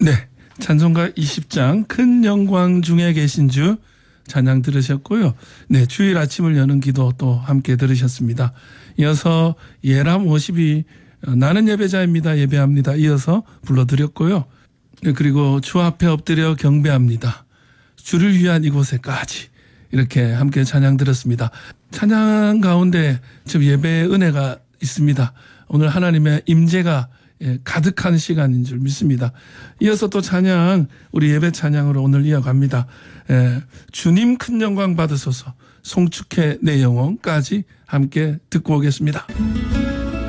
네, 찬송가 20장 큰 영광 중에 계신 주 찬양 들으셨고요. 네, 주일 아침을 여는 기도 또 함께 들으셨습니다. 이어서 예람 50이 나는 예배자입니다. 예배합니다. 이어서 불러드렸고요. 그리고 주 앞에 엎드려 경배합니다. 주를 위한 이곳에까지 이렇게 함께 찬양 들었습니다. 찬양 가운데 지금 예배의 은혜가 있습니다. 오늘 하나님의 임재가 가득한 시간인 줄 믿습니다. 이어서 또 찬양, 우리 예배 찬양으로 오늘 이어갑니다. 주님 큰 영광 받으소서 송축해 내 영혼까지 함께 듣고 오겠습니다.